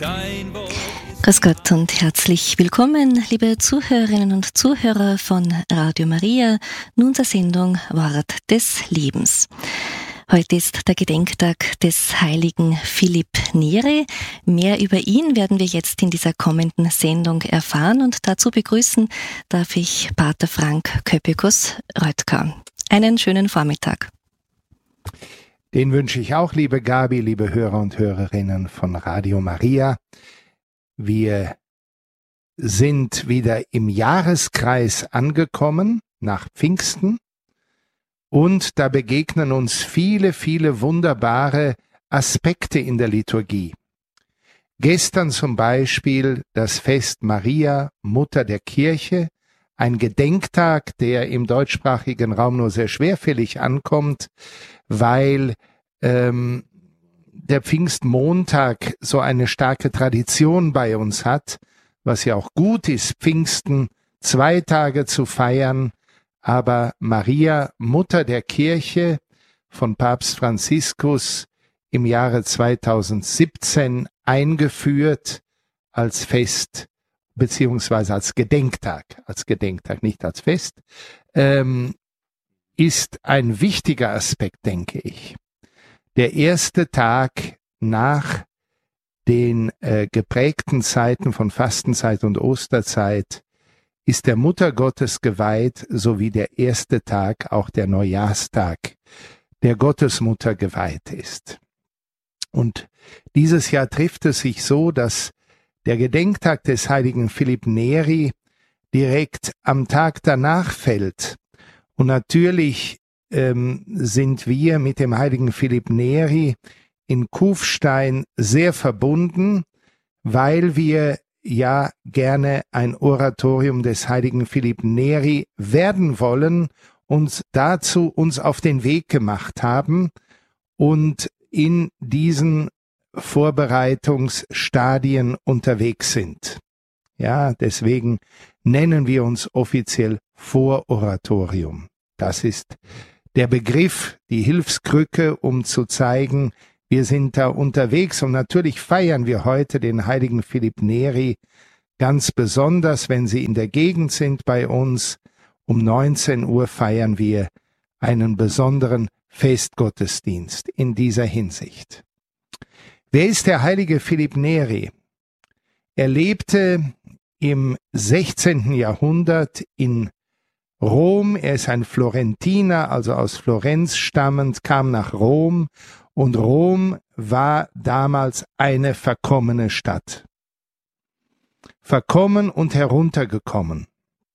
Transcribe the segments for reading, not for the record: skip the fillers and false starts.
Grüß Gott und herzlich willkommen, liebe Zuhörerinnen und Zuhörer von Radio Maria, nun zur Sendung Wort des Lebens. Heute ist der Gedenktag des heiligen Philipp Neri. Mehr über ihn werden wir jetzt in dieser kommenden Sendung erfahren und dazu begrüßen darf ich Pater Frank Köppikus-Röttger. Einen schönen Vormittag. Den wünsche ich auch, liebe Gabi, liebe Hörer und Hörerinnen von Radio Maria. Wir sind wieder im Jahreskreis angekommen, nach Pfingsten, und da begegnen uns viele, viele wunderbare Aspekte in der Liturgie. Gestern zum Beispiel das Fest Maria, Mutter der Kirche, ein Gedenktag, der im deutschsprachigen Raum nur sehr schwerfällig ankommt, weil der Pfingstmontag so eine starke Tradition bei uns hat, was ja auch gut ist, Pfingsten 2 Tage zu feiern, aber Maria, Mutter der Kirche, von Papst Franziskus im Jahre 2017 eingeführt als Fest, beziehungsweise als Gedenktag, nicht als Fest, ist ein wichtiger Aspekt, denke ich. Der erste Tag nach den geprägten Zeiten von Fastenzeit und Osterzeit ist der Mutter Gottes geweiht, sowie der erste Tag, auch der Neujahrstag, der Gottesmutter geweiht ist. Und dieses Jahr trifft es sich so, dass der Gedenktag des heiligen Philipp Neri direkt am Tag danach fällt. Und natürlich sind wir mit dem heiligen Philipp Neri in Kufstein sehr verbunden, weil wir ja gerne ein Oratorium des heiligen Philipp Neri werden wollen und dazu uns auf den Weg gemacht haben und in diesen Vorbereitungsstadien unterwegs sind. Ja, deswegen nennen wir uns offiziell Vororatorium. Das ist der Begriff, die Hilfskrücke, um zu zeigen, wir sind da unterwegs. Und natürlich feiern wir heute den heiligen Philipp Neri ganz besonders, wenn Sie in der Gegend sind bei uns. Um 19 Uhr feiern wir einen besonderen Festgottesdienst in dieser Hinsicht. Wer ist der heilige Philipp Neri? Er lebte im 16. Jahrhundert in Rom. Er ist ein Florentiner, also aus Florenz stammend, kam nach Rom, und Rom war damals eine verkommene Stadt. Verkommen und heruntergekommen.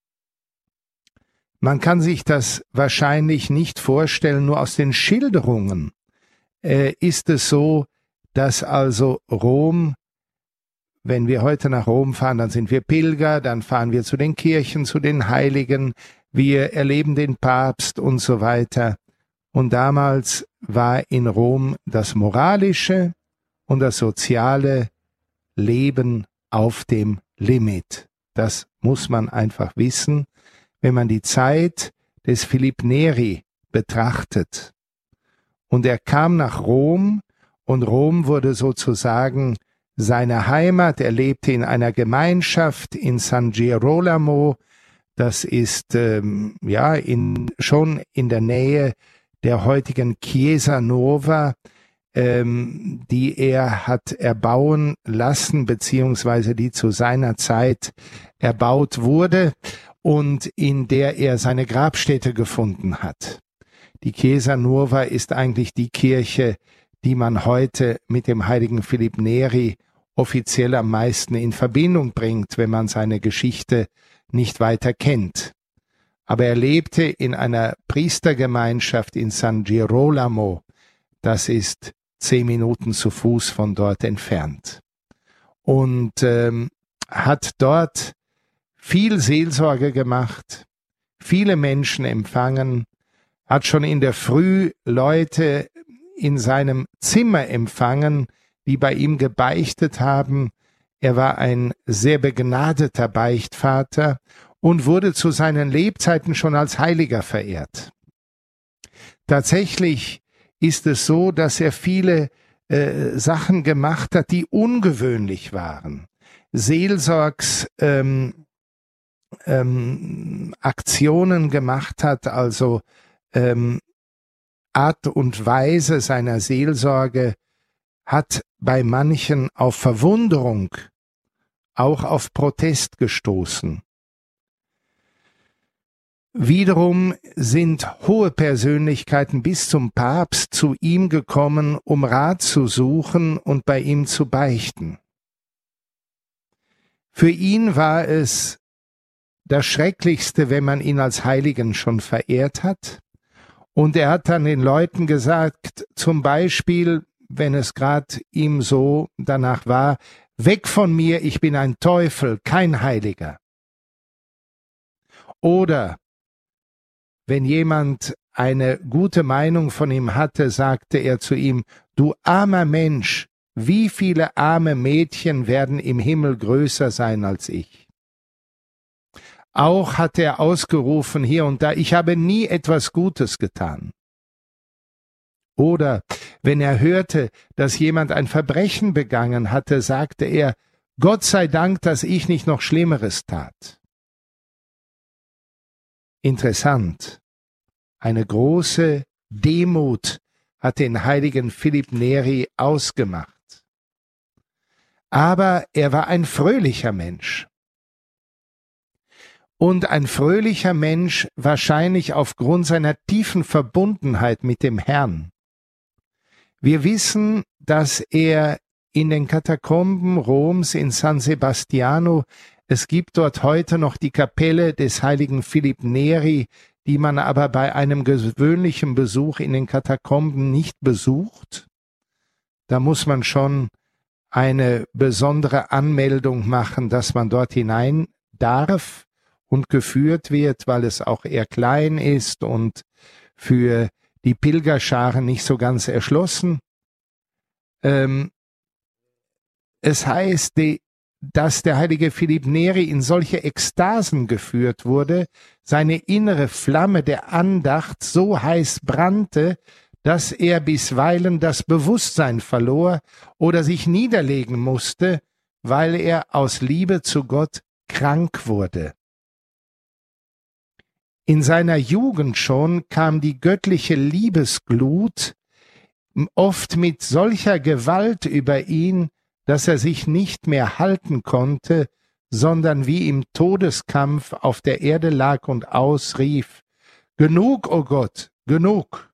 Man kann sich das wahrscheinlich nicht vorstellen, nur aus den Schilderungen ist es so, dass also Rom, wenn wir heute nach Rom fahren, dann sind wir Pilger, dann fahren wir zu den Kirchen, zu den Heiligen, wir erleben den Papst und so weiter. Und damals war in Rom das moralische und das soziale Leben auf dem Limit. Das muss man einfach wissen, wenn man die Zeit des Philipp Neri betrachtet. Und er kam nach Rom, und Rom wurde sozusagen seine Heimat. Er lebte in einer Gemeinschaft in San Girolamo. Das ist schon in der Nähe der heutigen Chiesa Nova, die er hat erbauen lassen, beziehungsweise die zu seiner Zeit erbaut wurde und in der er seine Grabstätte gefunden hat. Die Chiesa Nova ist eigentlich die Kirche, die man heute mit dem heiligen Philipp Neri offiziell am meisten in Verbindung bringt, wenn man seine Geschichte nicht weiter kennt. Aber er lebte in einer Priestergemeinschaft in San Girolamo. Das ist 10 Minuten zu Fuß von dort entfernt. Und hat dort viel Seelsorge gemacht, viele Menschen empfangen, hat schon in der Früh Leute in seinem Zimmer empfangen, die bei ihm gebeichtet haben. Er war ein sehr begnadeter Beichtvater und wurde zu seinen Lebzeiten schon als Heiliger verehrt. Tatsächlich ist es so, dass er viele Sachen gemacht hat, die ungewöhnlich waren. Aktionen gemacht hat, also Art und Weise seiner Seelsorge hat bei manchen auf Verwunderung, auch auf Protest gestoßen. Wiederum sind hohe Persönlichkeiten bis zum Papst zu ihm gekommen, um Rat zu suchen und bei ihm zu beichten. Für ihn war es das Schrecklichste, wenn man ihn als Heiligen schon verehrt hat. Und er hat dann den Leuten gesagt, zum Beispiel, wenn es gerade ihm so danach war, weg von mir, ich bin ein Teufel, kein Heiliger. Oder wenn jemand eine gute Meinung von ihm hatte, sagte er zu ihm, du armer Mensch, wie viele arme Mädchen werden im Himmel größer sein als ich? Auch hat er ausgerufen hier und da, ich habe nie etwas Gutes getan. Oder wenn er hörte, dass jemand ein Verbrechen begangen hatte, sagte er, Gott sei Dank, dass ich nicht noch Schlimmeres tat. Interessant. Eine große Demut hat den heiligen Philipp Neri ausgemacht. Aber er war ein fröhlicher Mensch. Und ein fröhlicher Mensch wahrscheinlich aufgrund seiner tiefen Verbundenheit mit dem Herrn. Wir wissen, dass er in den Katakomben Roms in San Sebastiano, es gibt dort heute noch die Kapelle des heiligen Philipp Neri, die man aber bei einem gewöhnlichen Besuch in den Katakomben nicht besucht. Da muss man schon eine besondere Anmeldung machen, dass man dort hinein darf und geführt wird, weil es auch eher klein ist und für die Pilgerscharen nicht so ganz erschlossen. Es heißt, dass der heilige Philipp Neri in solche Ekstasen geführt wurde, seine innere Flamme der Andacht so heiß brannte, dass er bisweilen das Bewusstsein verlor oder sich niederlegen musste, weil er aus Liebe zu Gott krank wurde. In seiner Jugend schon kam die göttliche Liebesglut oft mit solcher Gewalt über ihn, dass er sich nicht mehr halten konnte, sondern wie im Todeskampf auf der Erde lag und ausrief, »Genug, o Gott, genug!«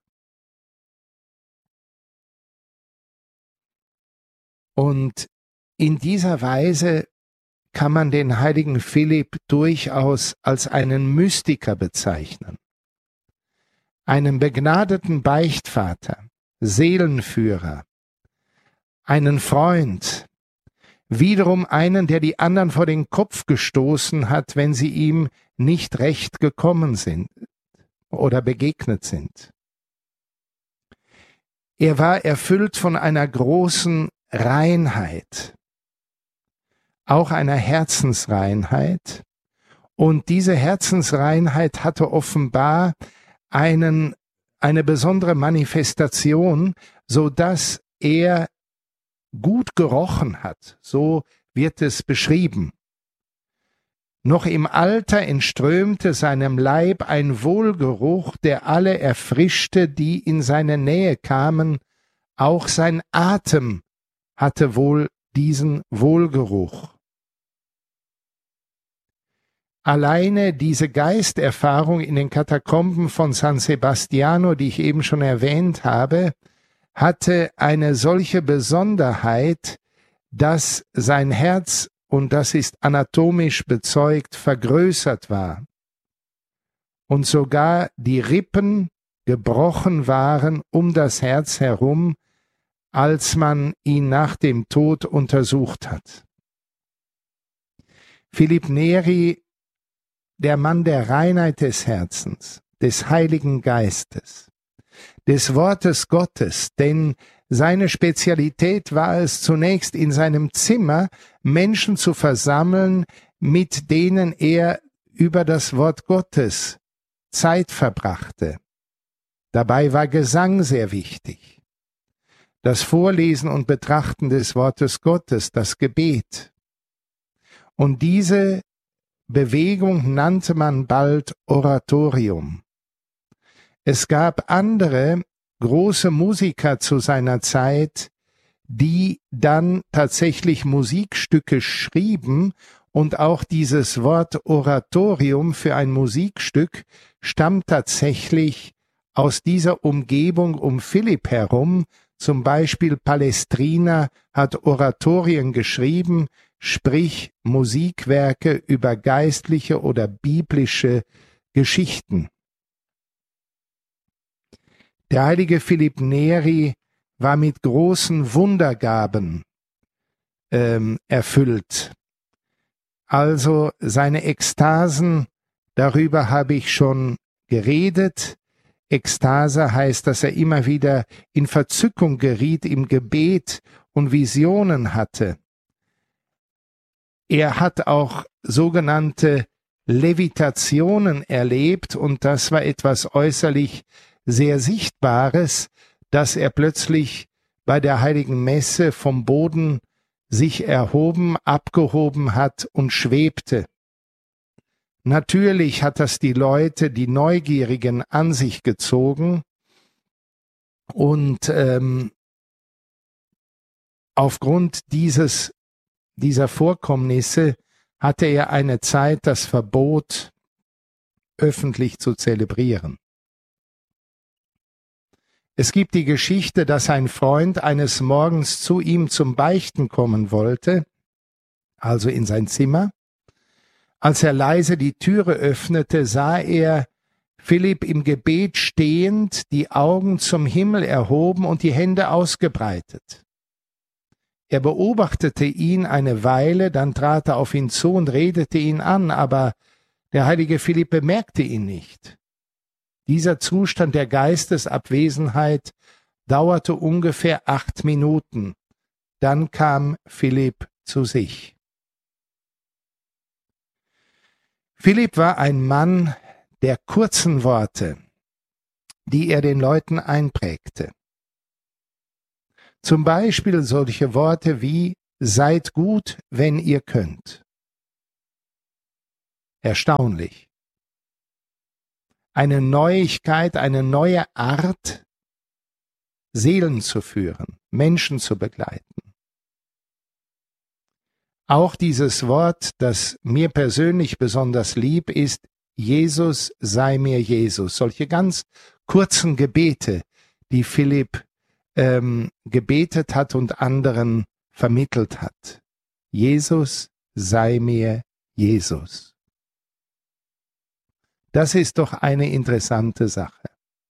Und in dieser Weise kann man den heiligen Philipp durchaus als einen Mystiker bezeichnen, einen begnadeten Beichtvater, Seelenführer, einen Freund, wiederum einen, der die anderen vor den Kopf gestoßen hat, wenn sie ihm nicht recht gekommen sind oder begegnet sind. Er war erfüllt von einer großen Reinheit, auch einer Herzensreinheit, und diese Herzensreinheit hatte offenbar eine besondere Manifestation, so dass er gut gerochen hat, so wird es beschrieben. Noch im Alter entströmte seinem Leib ein Wohlgeruch, der alle erfrischte, die in seine Nähe kamen, auch sein Atem hatte wohl diesen Wohlgeruch. Alleine diese Geisterfahrung in den Katakomben von San Sebastiano, die ich eben schon erwähnt habe, hatte eine solche Besonderheit, dass sein Herz, und das ist anatomisch bezeugt, vergrößert war und sogar die Rippen gebrochen waren um das Herz herum, als man ihn nach dem Tod untersucht hat. Philipp Neri, der Mann der Reinheit des Herzens, des Heiligen Geistes, des Wortes Gottes, denn seine Spezialität war es zunächst in seinem Zimmer, Menschen zu versammeln, mit denen er über das Wort Gottes Zeit verbrachte. Dabei war Gesang sehr wichtig. das Vorlesen und Betrachten des Wortes Gottes, das Gebet. Und diese Bewegung nannte man bald Oratorium. Es gab andere große Musiker zu seiner Zeit, die dann tatsächlich Musikstücke schrieben, und auch dieses Wort Oratorium für ein Musikstück stammt tatsächlich aus dieser Umgebung um Philipp herum. Zum Beispiel Palestrina hat Oratorien geschrieben, sprich Musikwerke über geistliche oder biblische Geschichten. Der heilige Philipp Neri war mit großen Wundergaben erfüllt. Also seine Ekstasen, darüber habe ich schon geredet. Ekstase heißt, dass er immer wieder in Verzückung geriet im Gebet und Visionen hatte. Er hat auch sogenannte Levitationen erlebt, und das war etwas äußerlich sehr Sichtbares, dass er plötzlich bei der heiligen Messe vom Boden sich erhoben, abgehoben hat und schwebte. Natürlich hat das die Leute, die Neugierigen, an sich gezogen, und aufgrund dieser Vorkommnisse hatte er eine Zeit das Verbot, öffentlich zu zelebrieren. Es gibt die Geschichte, dass ein Freund eines Morgens zu ihm zum Beichten kommen wollte, also in sein Zimmer. Als er leise die Türe öffnete, sah er Philipp im Gebet stehend, die Augen zum Himmel erhoben und die Hände ausgebreitet. Er beobachtete ihn eine Weile, dann trat er auf ihn zu und redete ihn an, aber der heilige Philipp bemerkte ihn nicht. Dieser Zustand der Geistesabwesenheit dauerte ungefähr 8 Minuten. Dann kam Philipp zu sich. Philipp war ein Mann der kurzen Worte, die er den Leuten einprägte. Zum Beispiel solche Worte wie „Seid gut, wenn ihr könnt". Erstaunlich. Eine Neuigkeit, eine neue Art, Seelen zu führen, Menschen zu begleiten. Auch dieses Wort, das mir persönlich besonders lieb ist, Jesus sei mir Jesus. Solche ganz kurzen Gebete, die Philipp gebetet hat und anderen vermittelt hat. Jesus sei mir Jesus. Das ist doch eine interessante Sache.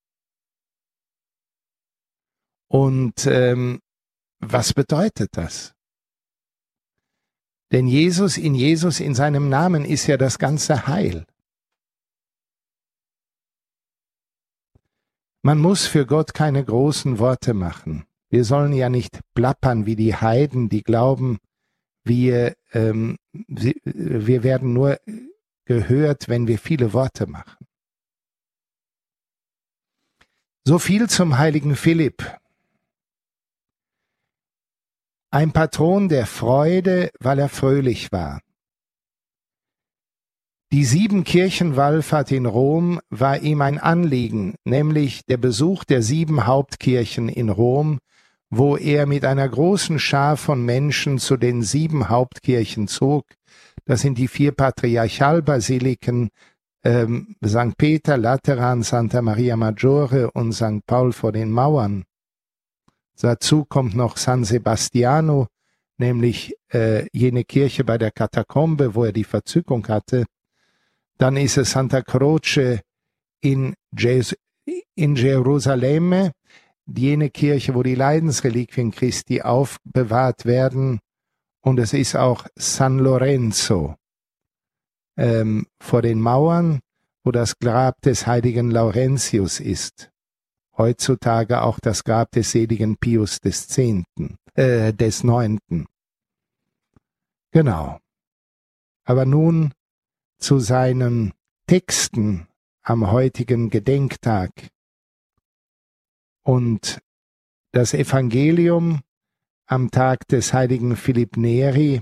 Und was bedeutet das? Denn Jesus, in seinem Namen ist ja das ganze Heil. Man muss für Gott keine großen Worte machen. Wir sollen ja nicht plappern wie die Heiden, die glauben, wir werden nur gehört, wenn wir viele Worte machen. So viel zum heiligen Philipp. Ein Patron der Freude, weil er fröhlich war. Die 7-Kirchen-Wallfahrt in Rom war ihm ein Anliegen, nämlich der Besuch der 7 Hauptkirchen in Rom, wo er mit einer großen Schar von Menschen zu den 7 Hauptkirchen zog. Das sind die 4 Patriarchalbasiliken, St. Peter, Lateran, Santa Maria Maggiore und St. Paul vor den Mauern. Dazu kommt noch San Sebastiano, nämlich jene Kirche bei der Katakombe, wo er die Verzückung hatte. Dann ist es Santa Croce in Jerusalem, jene Kirche, wo die Leidensreliquien Christi aufbewahrt werden. Und es ist auch San Lorenzo vor den Mauern, wo das Grab des heiligen Laurentius ist. Heutzutage auch das Grab des seligen Pius des 9. Genau. Aber nun zu seinen Texten am heutigen Gedenktag. Und das Evangelium am Tag des heiligen Philipp Neri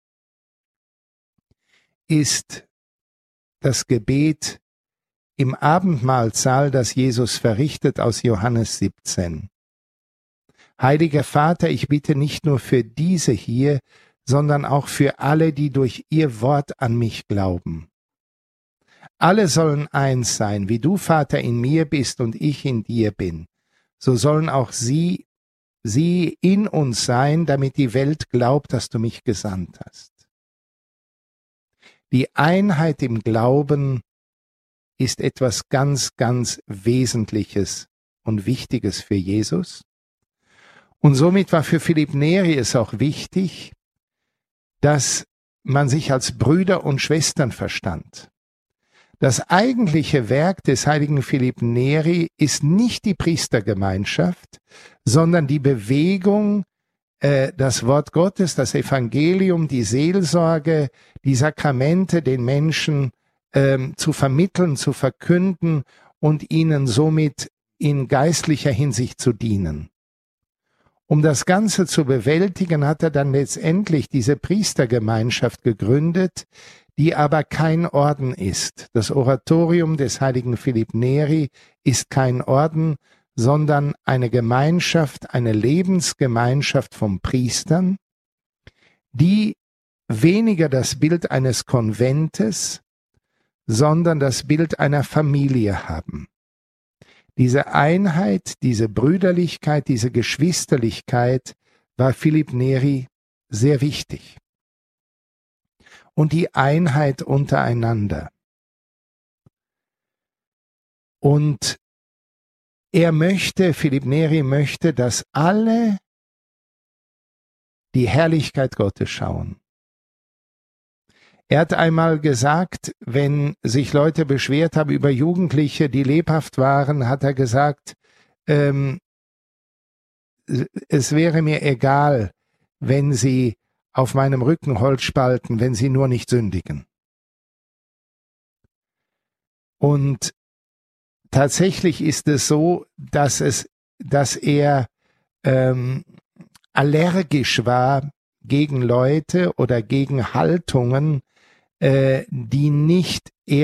ist das Gebet im Abendmahlsaal, das Jesus verrichtet aus Johannes 17. Heiliger Vater, ich bitte nicht nur für diese hier, sondern auch für alle, die durch ihr Wort an mich glauben. Alle sollen eins sein, wie du, Vater, in mir bist und ich in dir bin. So sollen auch sie in uns sein, damit die Welt glaubt, dass du mich gesandt hast. Die Einheit im Glauben ist etwas ganz, ganz Wesentliches und Wichtiges für Jesus. Und somit war für Philipp Neri es auch wichtig, dass man sich als Brüder und Schwestern verstand. Das eigentliche Werk des heiligen Philipp Neri ist nicht die Priestergemeinschaft, sondern die Bewegung, das Wort Gottes, das Evangelium, die Seelsorge, die Sakramente den Menschen zu vermitteln, zu verkünden und ihnen somit in geistlicher Hinsicht zu dienen. Um das Ganze zu bewältigen, hat er dann letztendlich diese Priestergemeinschaft gegründet, die aber kein Orden ist. Das Oratorium des heiligen Philipp Neri ist kein Orden, sondern eine Gemeinschaft, eine Lebensgemeinschaft von Priestern, die weniger das Bild eines Konventes, sondern das Bild einer Familie haben. Diese Einheit, diese Brüderlichkeit, diese Geschwisterlichkeit war Philipp Neri sehr wichtig. Und die Einheit untereinander. Und Philipp Neri möchte, dass alle die Herrlichkeit Gottes schauen. Er hat einmal gesagt, wenn sich Leute beschwert haben über Jugendliche, die lebhaft waren, hat er gesagt, es wäre mir egal, wenn sie auf meinem Rücken Holz spalten, wenn sie nur nicht sündigen. Und tatsächlich ist es so, dass er allergisch war gegen Leute oder gegen Haltungen, die nicht